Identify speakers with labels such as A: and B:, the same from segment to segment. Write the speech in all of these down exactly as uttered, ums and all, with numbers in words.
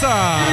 A: França.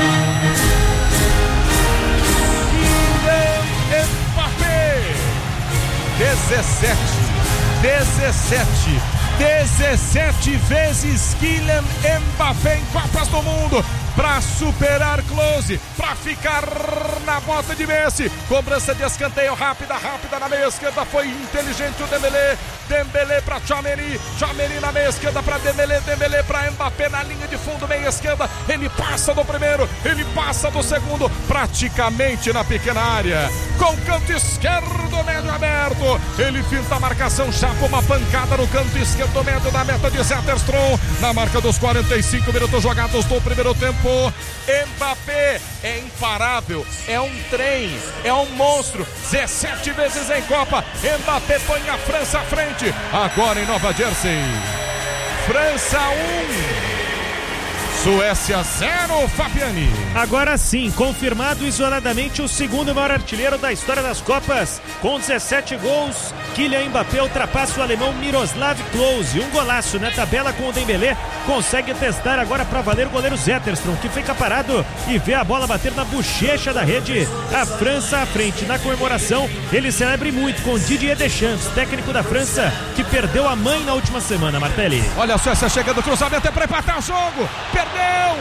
A: Kylian Mbappé. dezessete, dezessete, dezessete vezes Kylian Mbappé em Copas do Mundo para superar Klose, para ficar na bota de Messi. Cobrança de escanteio rápida, rápida na meia esquerda, foi inteligente o Dembélé. Dembélé para Tchouaméni, Tchouaméni na meia esquerda para Dembélé, Dembélé para Mbappé na linha de fundo, meia esquerda. Ele passa do primeiro, ele passa do segundo, praticamente na pequena área. Com o canto esquerdo, médio aberto. Ele finta a marcação, chapa uma pancada no canto esquerdo, médio da meta de Zetterstrom. Na marca dos quarenta e cinco minutos jogados do primeiro tempo. Mbappé é imparável, é um trem, é um monstro. dezessete vezes em Copa. Mbappé põe a França à frente. Agora em Nova Jersey. França um. Suécia zero, Fabiani.
B: Agora sim, confirmado isoladamente o segundo maior artilheiro da história das Copas. Com dezessete gols, Kylian Mbappé ultrapassa o alemão Miroslav Klose. Um golaço na tabela com o Dembélé. Consegue testar agora para valer o goleiro Zetterstrom, que fica parado e vê a bola bater na bochecha da rede. A França à frente. Na comemoração, ele celebra muito com Didier Deschamps, técnico da França, que perdeu a mãe na última semana, Martelli.
A: Olha a Suécia chegando, cruzamento é para empatar o jogo. Perdeu!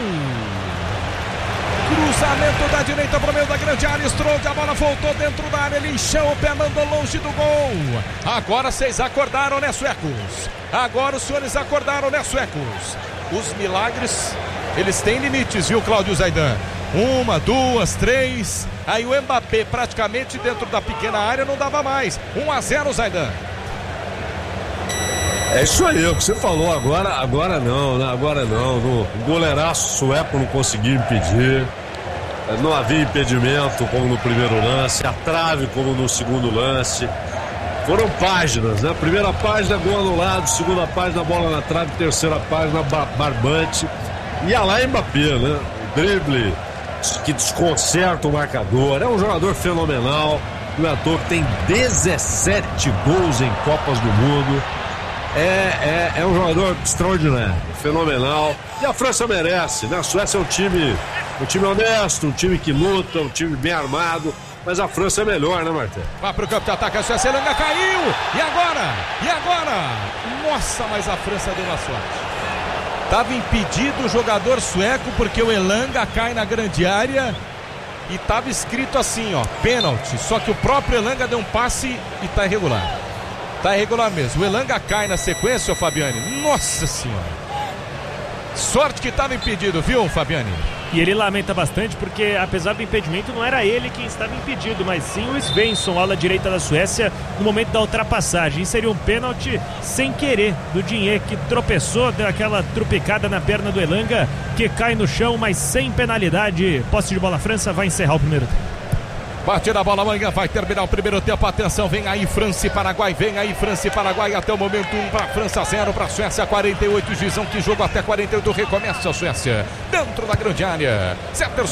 A: Cruzamento da direita para o meio da grande área. Strode, a bola voltou dentro da área. Ele encheu o pé, mandou longe do gol. Agora vocês acordaram, né, suecos? Agora os senhores acordaram, né, suecos? Os milagres, eles têm limites, viu, Cláudio Zaidan? Uma, duas, três. Aí o Mbappé praticamente dentro da pequena área não dava mais. um a zero, Zaidan.
C: É isso aí, o que você falou agora, agora não, né? Agora não, no, o goleiraço sueco não conseguiu impedir, não havia impedimento como no primeiro lance, a trave como no segundo lance, foram páginas, né? Primeira página, gol anulado, segunda página, bola na trave, terceira página, barbante, e a lá Mbappé, né? O drible que desconcerta o marcador, é um jogador fenomenal, não é à toa que tem dezessete gols em Copas do Mundo. É, é, é um jogador extraordinário, fenomenal. E a França merece, né? A Suécia é um time, um time honesto, um time que luta, um time bem armado. Mas a França é melhor, né, Martel?
A: Vai pro campo de ataque, a Suécia, Elanga caiu! E agora? E agora? Nossa, mas a França deu uma sorte. Tava impedido o jogador sueco porque o Elanga cai na grande área e tava escrito assim, ó, pênalti. Só que o próprio Elanga deu um passe e tá irregular. Tá irregular mesmo. O Elanga cai na sequência, ô Fabiani. Nossa senhora. Sorte que estava impedido, viu, Fabiani?
B: E ele lamenta bastante porque, apesar do impedimento, não era ele quem estava impedido, mas sim o Svensson, ala direita da Suécia, no momento da ultrapassagem. Seria um pênalti sem querer do Digne, que tropeçou, deu aquela trupicada na perna do Elanga, que cai no chão, mas sem penalidade. Posse de bola, França vai encerrar o primeiro tempo.
A: Bate na bola amanhã, vai terminar o primeiro tempo. Atenção, vem aí França e Paraguai, vem aí França e Paraguai. Até o momento um para França, zero para Suécia, quarenta e oito. Gizão, que jogo até quarenta e oito. Recomeça a Suécia dentro da grande área. Zetterstrom